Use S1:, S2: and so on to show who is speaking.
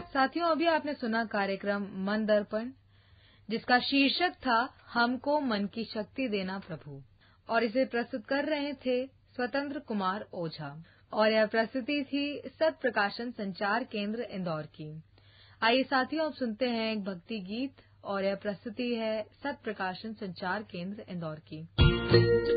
S1: साथियों, अभी आपने सुना कार्यक्रम मन दर्पण, जिसका शीर्षक था हमको मन की शक्ति देना प्रभु, और इसे प्रस्तुत कर रहे थे स्वतंत्र कुमार ओझा, और यह प्रस्तुति थी सत प्रकाशन संचार केंद्र इंदौर की। आइए साथियों, अब सुनते हैं एक भक्ति गीत, और यह प्रस्तुति है सत प्रकाशन संचार केंद्र इंदौर की।